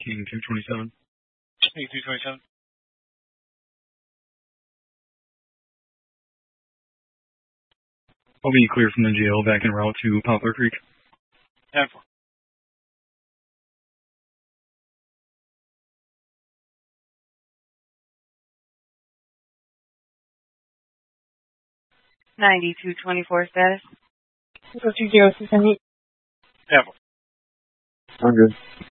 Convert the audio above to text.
King 227. King 227. I'll be clear from the jail back en route to Poplar Creek. 10-4. (9224) status. 02068. 10-4. I'm good.